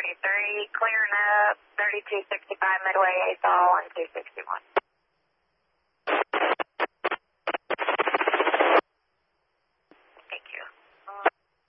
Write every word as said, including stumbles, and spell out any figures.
three, clearing up, thirty-two sixty-five Midway, eighth all, and two sixty-one.